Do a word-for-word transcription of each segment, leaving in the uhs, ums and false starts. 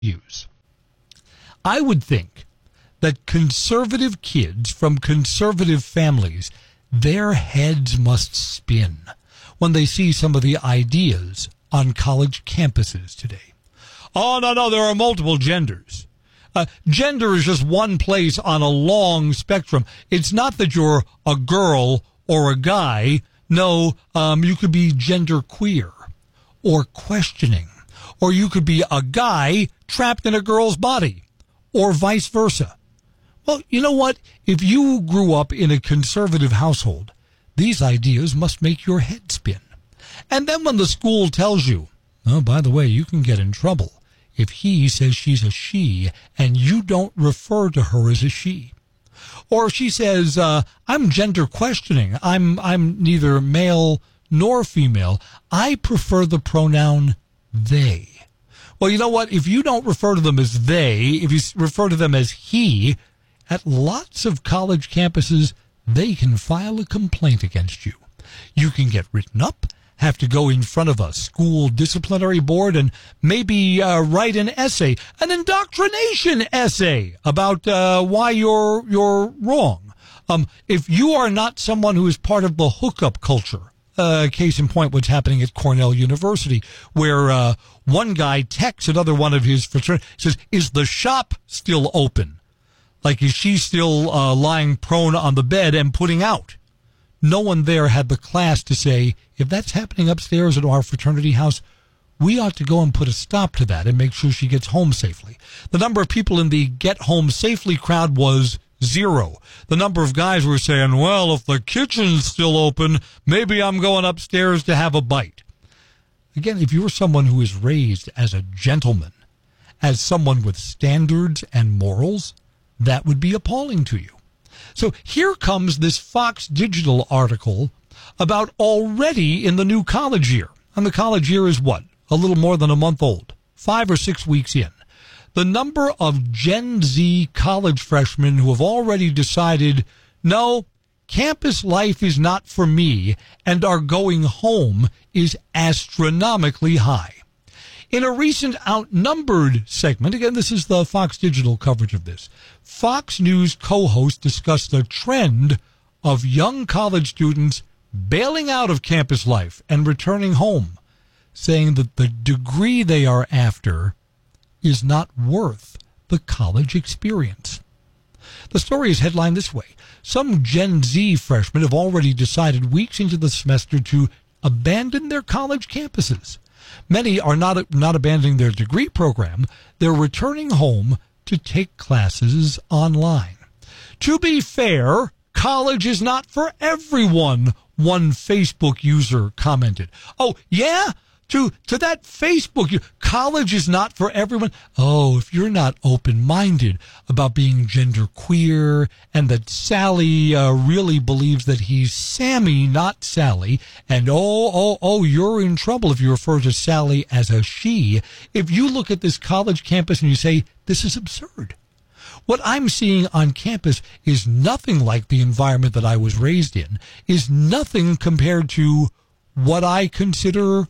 use. I would think that conservative kids from conservative families, their heads must spin when they see some of the ideas on college campuses today. Oh, no, no, there are multiple genders. Uh, gender is just one place on a long spectrum. It's not that you're a girl or a guy. No, um, you could be gender queer or questioning, or you could be a guy trapped in a girl's body, or vice versa. Well, you know what? If you grew up in a conservative household, these ideas must make your head spin. And then when the school tells you, oh, by the way, you can get in trouble if he says she's a she and you don't refer to her as a she. Or if she says, uh, I'm gender questioning. I'm, I'm neither male nor female. I prefer the pronoun they. Well, you know what? If you don't refer to them as they, if you refer to them as he, at lots of college campuses, they can file a complaint against you. You can get written up, have to go in front of a school disciplinary board, and maybe uh, write an essay, an indoctrination essay about uh, why you're you're wrong. Um, if you are not someone who is part of the hookup culture, uh, case in point, what's happening at Cornell University, where uh, one guy texts another one of his fraternity, says, "Is the shop still open?" Like, is she still uh, lying prone on the bed and putting out? No one there had the class to say, if that's happening upstairs at our fraternity house, we ought to go and put a stop to that and make sure she gets home safely. The number of people in the get home safely crowd was zero. The number of guys were saying, well, if the kitchen's still open, maybe I'm going upstairs to have a bite. Again, if you're someone who is raised as a gentleman, as someone with standards and morals, that would be appalling to you. So here comes this Fox Digital article about already in the new college year. And the college year is what? A little more than a month old. Five or six weeks in. The number of Gen Z college freshmen who have already decided, no, campus life is not for me, and are going home is astronomically high. In a recent Outnumbered segment, again, this is the Fox Digital coverage of this, Fox News co-host discussed the trend of young college students bailing out of campus life and returning home, saying that the degree they are after is not worth the college experience. The story is headlined this way. Some Gen Z freshmen have already decided weeks into the semester to abandon their college campuses. Many are not not abandoning their degree program. They're returning home to take classes online. To be fair, college is not for everyone, one Facebook user commented. Oh, yeah? To to that Facebook, college is not for everyone. Oh, if you're not open-minded about being genderqueer and that Sally uh, really believes that he's Sammy, not Sally, and oh, oh, oh, you're in trouble if you refer to Sally as a she. If you look at this college campus and you say, this is absurd. What I'm seeing on campus is nothing like the environment that I was raised in, is nothing compared to what I consider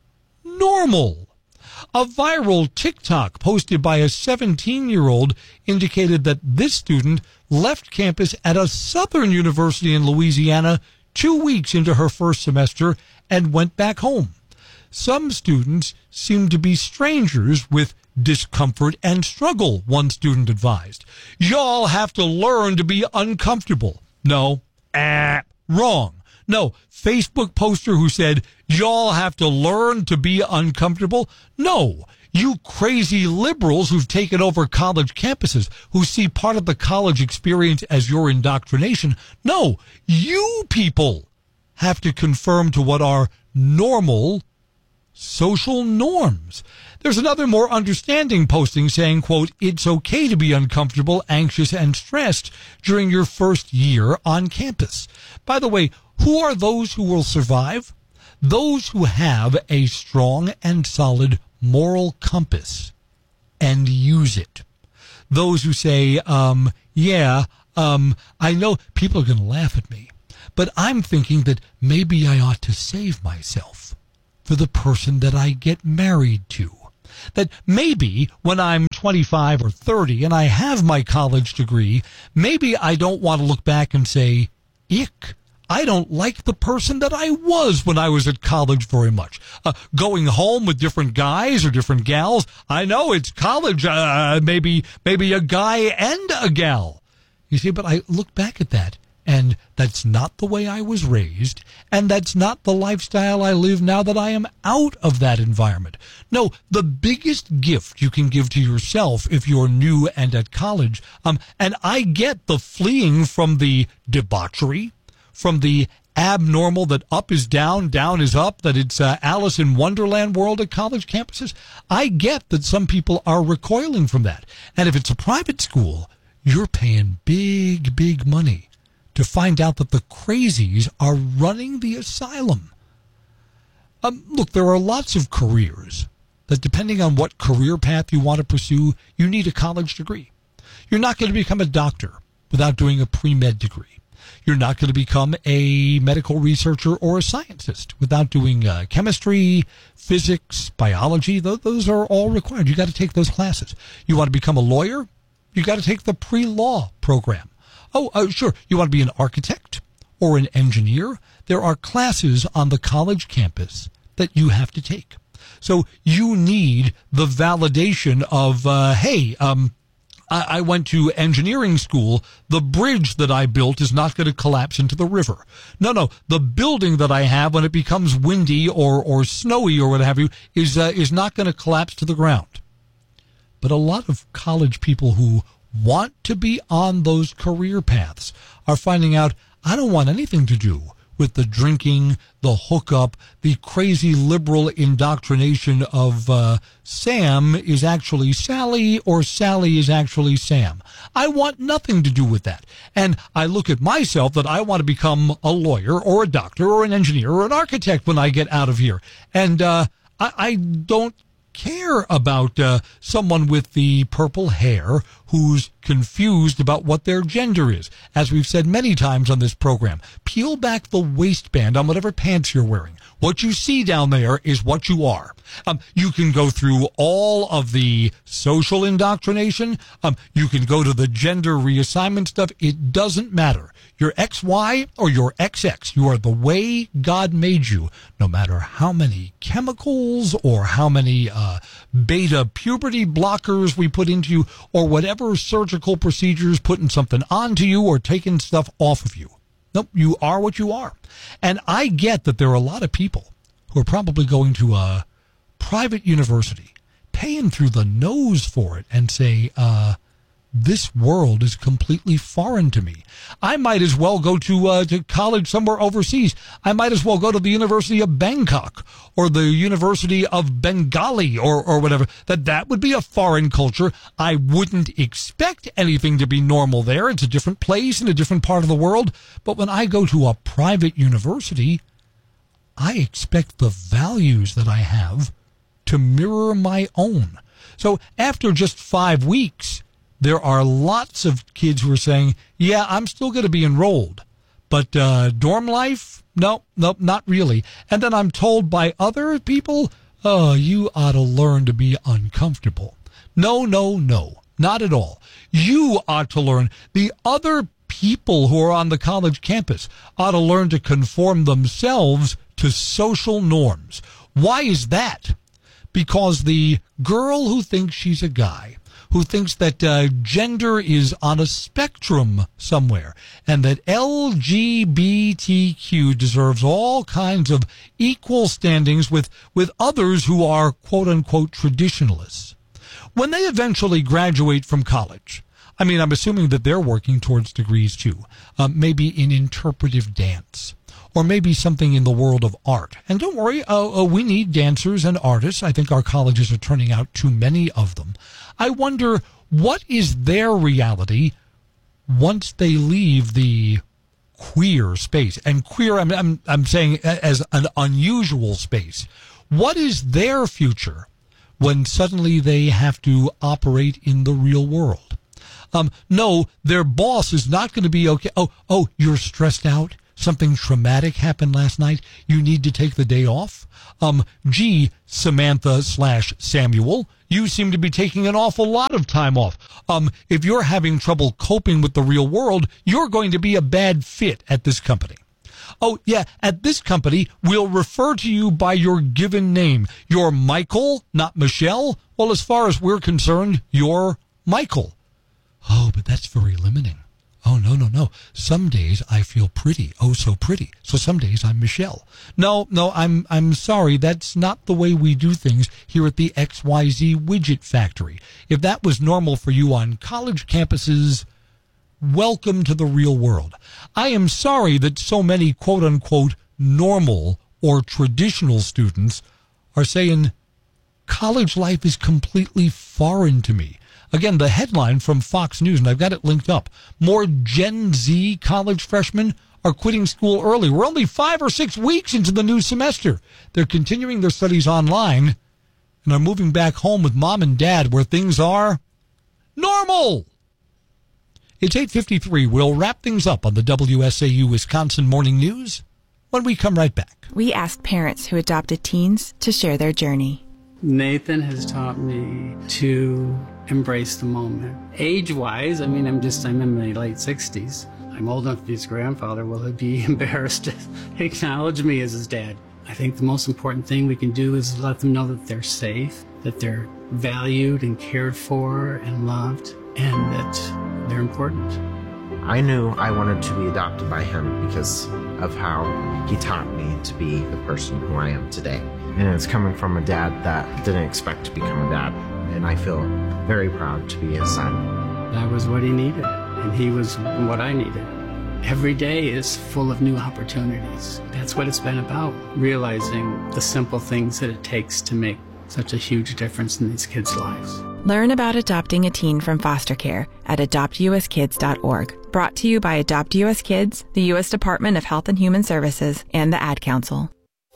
normal. A viral TikTok posted by a seventeen-year-old indicated that this student left campus at a southern university in Louisiana two weeks into her first semester and went back home. Some students seem to be strangers with discomfort and struggle, one student advised. Y'all have to learn to be uncomfortable. No, ah, wrong. No, Facebook poster who said, y'all have to learn to be uncomfortable. No, you crazy liberals who've taken over college campuses, who see part of the college experience as your indoctrination. No, you people have to conform to what are normal social norms. There's another more understanding posting saying, quote, it's okay to be uncomfortable, anxious, and stressed during your first year on campus. By the way, who are those who will survive? Those who have a strong and solid moral compass and use it. Those who say, um, yeah, um, I know people are going to laugh at me, but I'm thinking that maybe I ought to save myself for the person that I get married to. That maybe when I'm twenty-five or thirty and I have my college degree, maybe I don't want to look back and say, ick, I don't like the person that I was when I was at college very much. Uh, going home with different guys or different gals, I know it's college, uh, maybe, maybe a guy and a gal. You see, but I look back at that, and that's not the way I was raised, and that's not the lifestyle I live now that I am out of that environment. No, the biggest gift you can give to yourself if you're new and at college, um, and I get the fleeing from the debauchery, from the abnormal, that up is down, down is up, that it's uh, Alice in Wonderland world at college campuses. I get that some people are recoiling from that. And if it's a private school, you're paying big, big money to find out that the crazies are running the asylum. Um, look, there are lots of careers that, depending on what career path you want to pursue, you need a college degree. You're not going to become a doctor without doing a pre-med degree. You're not going to become a medical researcher or a scientist without doing uh, chemistry, physics, biology. Th- those are all required. You got to take those classes. You want to become a lawyer? You got to take the pre-law program. Oh, uh, sure. You want to be an architect or an engineer? There are classes on the college campus that you have to take. So you need the validation of, uh, hey, um, I went to engineering school. The bridge that I built is not going to collapse into the river. No, no. The building that I have, when it becomes windy or, or snowy or what have you, is, uh, is not going to collapse to the ground. But a lot of college people who want to be on those career paths are finding out, I don't want anything to do with the drinking, the hookup, the crazy liberal indoctrination of uh, Sam is actually Sally or Sally is actually Sam. I want nothing to do with that. And I look at myself that I want to become a lawyer or a doctor or an engineer or an architect when I get out of here. And uh, I, I don't care about uh, someone with the purple hair who's confused about what their gender is. As we've said many times on this program, peel back the waistband on whatever pants you're wearing. What you see down there is what you are. Um, you can go through all of the social indoctrination. Um, you can go to the gender reassignment stuff. It doesn't matter. You're X Y or you're X X. You are the way God made you, no matter how many chemicals or how many uh, beta puberty blockers we put into you or whatever surgical procedures putting something onto you or taking stuff off of you. Nope, you are what you are. And I get that there are a lot of people who are probably going to a private university, paying through the nose for it, and say, uh, this world is completely foreign to me. I might as well go to uh, to college somewhere overseas. I might as well go to the University of Bangkok or the University of Bengali or, or whatever. That that would be a foreign culture. I wouldn't expect anything to be normal there. It's a different place in a different part of the world. But when I go to a private university, I expect the values that I have to mirror my own. So after just five weeks, there are lots of kids who are saying, yeah, I'm still going to be enrolled, but uh, dorm life? No, no, not really. And then I'm told by other people, oh, you ought to learn to be uncomfortable. No, no, no, not at all. You ought to learn. The other people who are on the college campus ought to learn to conform themselves to social norms. Why is that? Because the girl who thinks she's a guy, who thinks that uh, gender is on a spectrum somewhere and that L G B T Q deserves all kinds of equal standings with, with others who are quote-unquote traditionalists. When they eventually graduate from college, I mean, I'm assuming that they're working towards degrees too, uh, maybe in interpretive dance, or maybe something in the world of art. And don't worry, uh, uh, we need dancers and artists. I think our colleges are turning out too many of them. I wonder, what is their reality once they leave the queer space? And queer, I'm, I'm, I'm saying as an unusual space. What is their future when suddenly they have to operate in the real world? Um, no, their boss is not going to be okay. Oh, oh, you're stressed out, something traumatic happened last night, you need to take the day off. Um, gee, Samantha slash Samuel, you seem to be taking an awful lot of time off. Um, if you're having trouble coping with the real world, you're going to be a bad fit at this company. Oh, yeah, at this company, we'll refer to you by your given name. You're Michael, not Michelle. Well, as far as we're concerned, you're Michael. Oh, but that's very limiting. Oh, no, no, no. Some days I feel pretty. Oh, so pretty. So some days I'm Michelle. No, no, I'm I'm sorry. That's not the way we do things here at the X Y Z Widget Factory. If that was normal for you on college campuses, welcome to the real world. I am sorry that so many quote-unquote normal or traditional students are saying college life is completely foreign to me. Again, the headline from Fox News, and I've got it linked up, more Gen Z college freshmen are quitting school early. We're only five or six weeks into the new semester. They're continuing their studies online and are moving back home with mom and dad where things are normal. It's eight fifty-three. We'll wrap things up on the W S A U Wisconsin Morning News when we come right back. We asked parents who adopted teens to share their journey. Nathan has taught me to embrace the moment. Age-wise, I mean, I'm just, I'm in my late sixties. I'm old enough to be his grandfather. Will he be embarrassed to acknowledge me as his dad? I think the most important thing we can do is let them know that they're safe, that they're valued and cared for and loved, and that they're important. I knew I wanted to be adopted by him because of how he taught me to be the person who I am today. And it's coming from a dad that didn't expect to become a dad. And I feel very proud to be his son. That was what he needed, and he was what I needed. Every day is full of new opportunities. That's what it's been about, realizing the simple things that it takes to make such a huge difference in these kids' lives. Learn about adopting a teen from foster care at adopt u s kids dot org. Brought to you by Adopt U S Kids, the U S Department of Health and Human Services, and the Ad Council.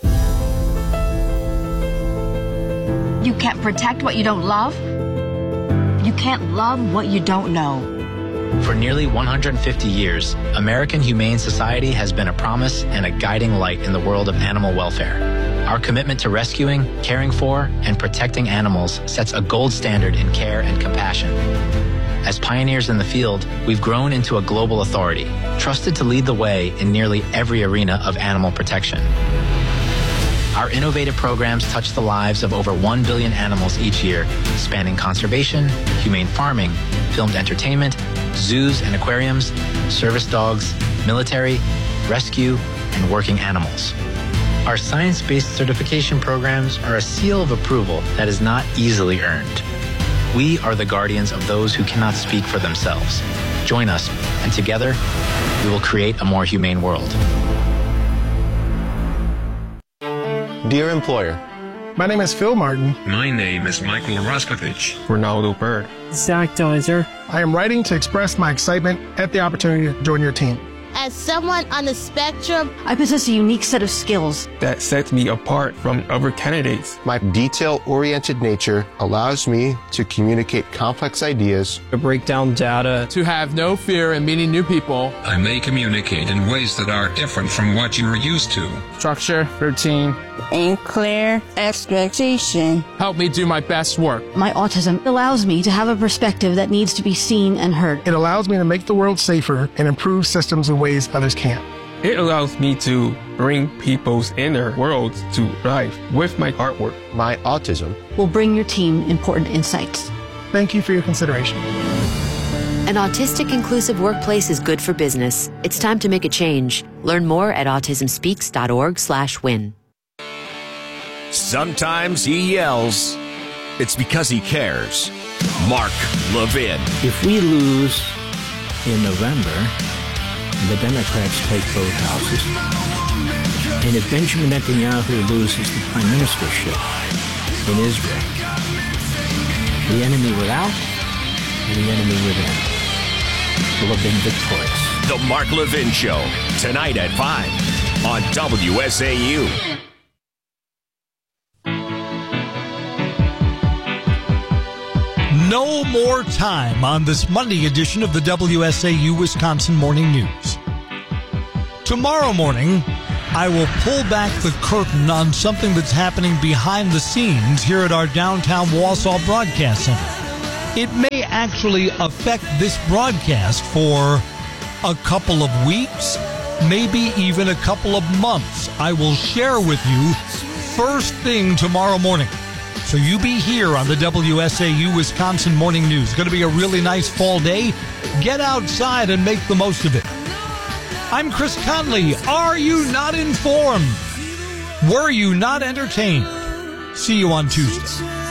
You can't protect what you don't love. You can't love what you don't know. For nearly one hundred fifty years, American Humane Society has been a promise and a guiding light in the world of animal welfare. Our commitment to rescuing, caring for, and protecting animals sets a gold standard in care and compassion. As pioneers in the field, we've grown into a global authority, trusted to lead the way in nearly every arena of animal protection. Our innovative programs touch the lives of over one billion animals each year, spanning conservation, humane farming, filmed entertainment, zoos and aquariums, service dogs, military, rescue, and working animals. Our science-based certification programs are a seal of approval that is not easily earned. We are the guardians of those who cannot speak for themselves. Join us, and together, we will create a more humane world. Dear employer, my name is Phil Martin. My name is Michael Roskovich. Ronaldo Bird. Zach Deiser. I am writing to express my excitement at the opportunity to join your team. As someone on the spectrum, I possess a unique set of skills that sets me apart from other candidates. My detail-oriented nature allows me to communicate complex ideas, to break down data, to have no fear in meeting new people. I may communicate in ways that are different from what you're used to. Structure, routine, and clear expectation. Help me do my best work. My autism allows me to have a perspective that needs to be seen and heard. It allows me to make the world safer and improve systems in ways others can't. It allows me to bring people's inner worlds to life with my artwork. My autism will bring your team important insights. Thank you for your consideration. An autistic inclusive workplace is good for business. It's time to make a change. Learn more at autism speaks dot org slash win. Sometimes he yells. It's because he cares. Mark Levin. If we lose in November, the Democrats take both houses. And if Benjamin Netanyahu loses the prime ministership in Israel, the enemy without and the enemy within will have been victorious. The Mark Levin Show, tonight at five on W S A U. No more time on this Monday edition of the W S A U Wisconsin Morning News Tomorrow morning, I will pull back the curtain on something that's happening behind the scenes here at our downtown Wausau Broadcast Center. It may actually affect this broadcast for a couple of weeks, maybe even a couple of months. I will share with you first thing tomorrow morning. So you be here on the W S A U Wisconsin Morning News. It's going to be a really nice fall day. Get outside and make the most of it. I'm Chris Conley. Are you not informed? Were you not entertained? See you on Tuesday.